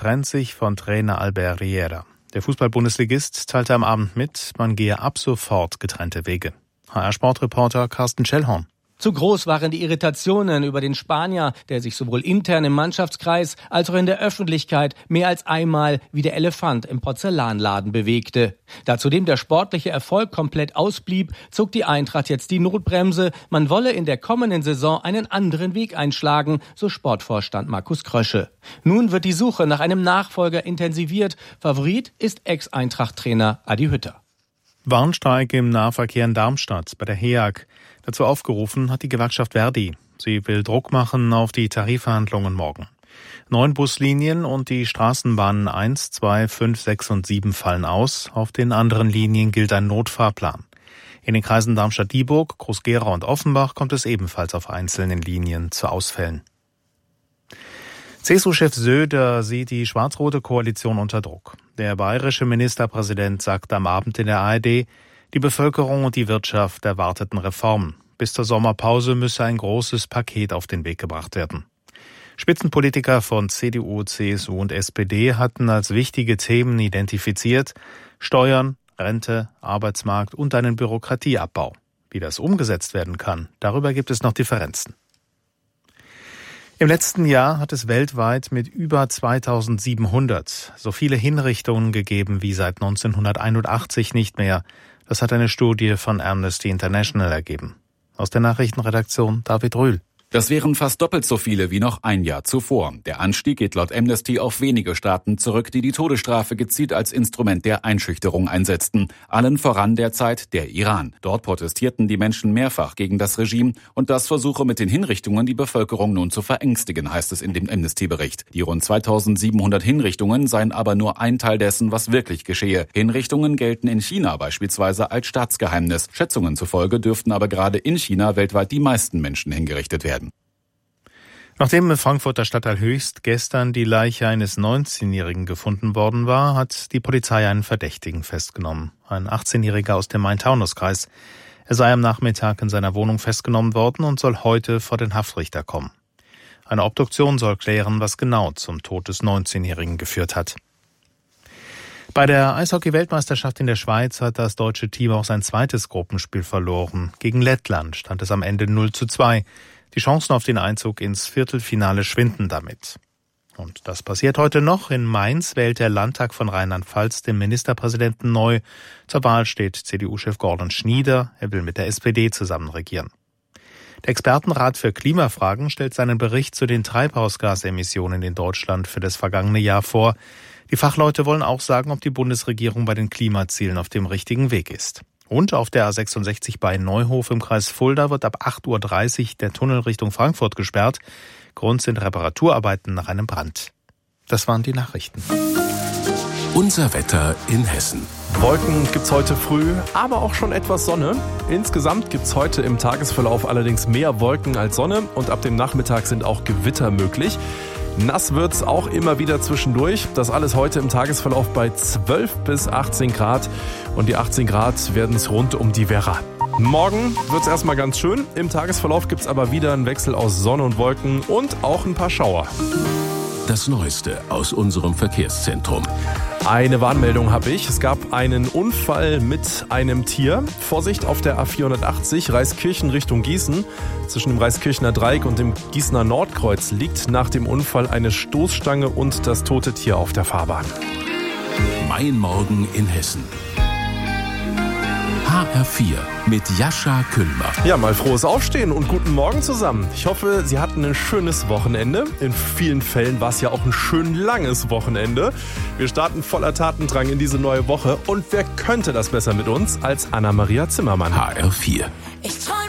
trennt sich von Trainer Albert Riera. Der Fußball-Bundesligist teilte am Abend mit, man gehe ab sofort getrennte Wege. HR-Sportreporter Carsten Schellhorn. Zu groß waren die Irritationen über den Spanier, der sich sowohl intern im Mannschaftskreis als auch in der Öffentlichkeit mehr als einmal wie der Elefant im Porzellanladen bewegte. Da zudem der sportliche Erfolg komplett ausblieb, zog die Eintracht jetzt die Notbremse. Man wolle in der kommenden Saison einen anderen Weg einschlagen, so Sportvorstand Markus Krösche. Nun wird die Suche nach einem Nachfolger intensiviert. Favorit ist Ex-Eintracht-Trainer Adi Hütter. Warnstreik im Nahverkehr in Darmstadt bei der HEAG. Dazu aufgerufen hat die Gewerkschaft Verdi. Sie will Druck machen auf die Tarifverhandlungen morgen. 9 Buslinien und die Straßenbahnen 1, 2, 5, 6 und 7 fallen aus. Auf den anderen Linien gilt ein Notfahrplan. In den Kreisen Darmstadt-Dieburg, Groß-Gerau und Offenbach kommt es ebenfalls auf einzelnen Linien zu Ausfällen. CSU-Chef Söder sieht die schwarz-rote Koalition unter Druck. Der bayerische Ministerpräsident sagte am Abend in der ARD, die Bevölkerung und die Wirtschaft erwarteten Reformen. Bis zur Sommerpause müsse ein großes Paket auf den Weg gebracht werden. Spitzenpolitiker von CDU, CSU und SPD hatten als wichtige Themen identifiziert Steuern, Rente, Arbeitsmarkt und einen Bürokratieabbau. Wie das umgesetzt werden kann, darüber gibt es noch Differenzen. Im letzten Jahr hat es weltweit mit über 2700 so viele Hinrichtungen gegeben wie seit 1981 nicht mehr. Das hat eine Studie von Amnesty International ergeben. Aus der Nachrichtenredaktion David Rühl. Das wären fast doppelt so viele wie noch ein Jahr zuvor. Der Anstieg geht laut Amnesty auf wenige Staaten zurück, die die Todesstrafe gezielt als Instrument der Einschüchterung einsetzten. Allen voran derzeit der Iran. Dort protestierten die Menschen mehrfach gegen das Regime und das versuche mit den Hinrichtungen die Bevölkerung nun zu verängstigen, heißt es in dem Amnesty-Bericht. Die rund 2700 Hinrichtungen seien aber nur ein Teil dessen, was wirklich geschehe. Hinrichtungen gelten in China beispielsweise als Staatsgeheimnis. Schätzungen zufolge dürften aber gerade in China weltweit die meisten Menschen hingerichtet werden. Nachdem im Frankfurter Stadtteil Höchst gestern die Leiche eines 19-Jährigen gefunden worden war, hat die Polizei einen Verdächtigen festgenommen. Ein 18-Jähriger aus dem Main-Taunus-Kreis. Er sei am Nachmittag in seiner Wohnung festgenommen worden und soll heute vor den Haftrichter kommen. Eine Obduktion soll klären, was genau zum Tod des 19-Jährigen geführt hat. Bei der Eishockey-Weltmeisterschaft in der Schweiz hat das deutsche Team auch sein zweites Gruppenspiel verloren. Gegen Lettland stand es am Ende 0:2. Die Chancen auf den Einzug ins Viertelfinale schwinden damit. Und das passiert heute noch. In Mainz wählt der Landtag von Rheinland-Pfalz den Ministerpräsidenten neu. Zur Wahl steht CDU-Chef Gordon Schnieder. Er will mit der SPD zusammen regieren. Der Expertenrat für Klimafragen stellt seinen Bericht zu den Treibhausgasemissionen in Deutschland für das vergangene Jahr vor. Die Fachleute wollen auch sagen, ob die Bundesregierung bei den Klimazielen auf dem richtigen Weg ist. Und auf der A66 bei Neuhof im Kreis Fulda wird ab 8:30 Uhr der Tunnel Richtung Frankfurt gesperrt. Grund sind Reparaturarbeiten nach einem Brand. Das waren die Nachrichten. Unser Wetter in Hessen. Wolken gibt's heute früh, aber auch schon etwas Sonne. Insgesamt gibt's heute im Tagesverlauf allerdings mehr Wolken als Sonne und ab dem Nachmittag sind auch Gewitter möglich. Nass wird's auch immer wieder zwischendurch. Das alles heute im Tagesverlauf bei 12 bis 18 Grad. Und die 18 Grad werden es rund um die Werra. Morgen wird's erstmal ganz schön. Im Tagesverlauf gibt's aber wieder einen Wechsel aus Sonne und Wolken und auch ein paar Schauer. Das Neueste aus unserem Verkehrszentrum. Eine Warnmeldung habe ich. Es gab einen Unfall mit einem Tier. Vorsicht auf der A480 Reiskirchen Richtung Gießen. Zwischen dem Reiskirchener Dreieck und dem Gießener Nordkreuz liegt nach dem Unfall eine Stoßstange und das tote Tier auf der Fahrbahn. Mein Morgen in Hessen. HR4 mit Jascha Küllmer. Ja, mal frohes Aufstehen und guten Morgen zusammen. Ich hoffe, Sie hatten ein schönes Wochenende. In vielen Fällen war es ja auch ein schön langes Wochenende. Wir starten voller Tatendrang in diese neue Woche. Und wer könnte das besser mit uns als Anna-Maria Zimmermann? HR4. Ich